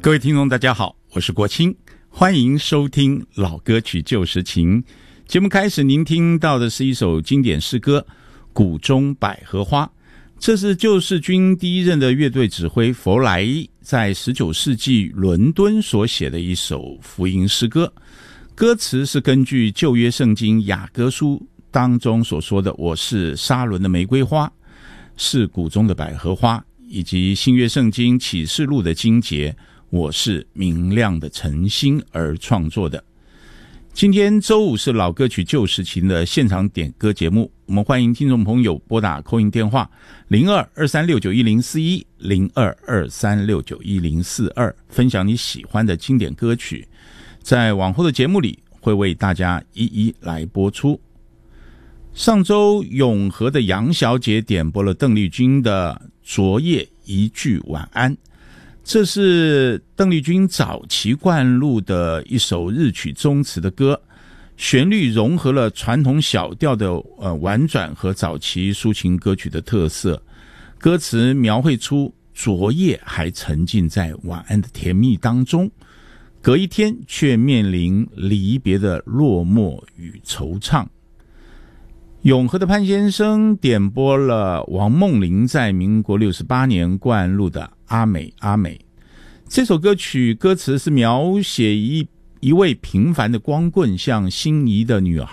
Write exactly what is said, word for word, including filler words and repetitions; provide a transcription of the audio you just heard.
各位听众大家好，我是国清，欢迎收听老歌曲旧时情。节目开始您听到的是一首经典诗歌《谷中百合花》，这是救世军第一任的乐队指挥弗莱在十九世纪伦敦所写的一首福音诗歌，歌词是根据旧约圣经雅歌书当中所说的我是沙伦的玫瑰花，是谷中的百合花，以及新约圣经启示录的经节我是明亮的晨星而创作的。今天周五是老歌曲旧时情的现场点歌节目，我们欢迎听众朋友拨打 call in 电话零二二三六九一零四一 零二二三六九一零四二，分享你喜欢的经典歌曲，在往后的节目里会为大家一一来播出。上周永和的杨小姐点播了邓丽君的昨夜一句晚安，这是邓丽君早期灌录的一首日曲宗词的歌，旋律融合了传统小调的呃婉转和早期抒情歌曲的特色，歌词描绘出昨夜还沉浸在晚安的甜蜜当中，隔一天却面临离别的落寞与惆怅。永和的潘先生点播了王梦麟在民国六十八年灌录的阿美阿美，这首歌曲歌词是描写一一位平凡的光棍向心仪的女孩